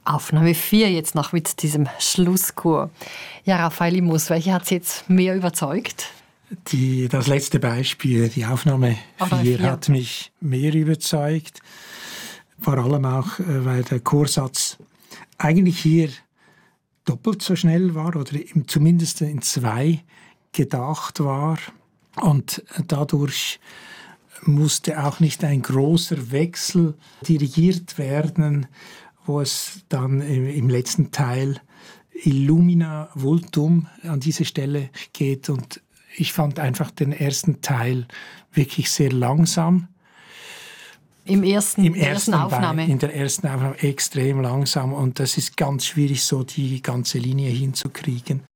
Aufnahme 4 jetzt noch mit diesem Schlusschor. Ja, Raphael Imus, welche hat Sie jetzt mehr überzeugt? Das letzte Beispiel, die Aufnahme 4, hat mich mehr überzeugt. Vor allem auch, weil der Chorsatz eigentlich hier doppelt so schnell war oder zumindest in 2 gedacht war. Und dadurch musste auch nicht ein großer Wechsel dirigiert werden, wo es dann im letzten Teil Illumina Vultum an diese Stelle geht. Und ich fand einfach den ersten Teil wirklich sehr langsam. In der ersten Aufnahme extrem langsam. Und das ist ganz schwierig, so die ganze Linie hinzukriegen.